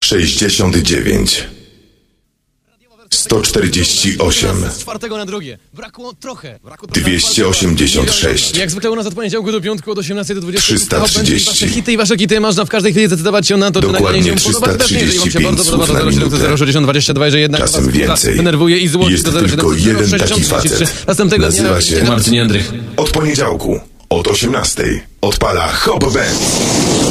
69 148 Z czwartego na drugie. Brakło trochę. 286 Jak zwykle u nas od poniedziałku do piątku od 18 do 20. 330 Wasze hity i wasze kity można w każdej chwili zdecydować się na to, czy Dokładnie nagranie się podoba. Jeżeli wam się bardzo 335 podoba, słów na to 07 minutę. 060 22, jeżeli jednak Czasem was więcej. denerwuje i złości, Jest to 07 tylko jeden taki 60 33. facet. Następnego Nazywa dnia się na- Marcin Jędrych. Od poniedziałku od 18 odpala Hop Band.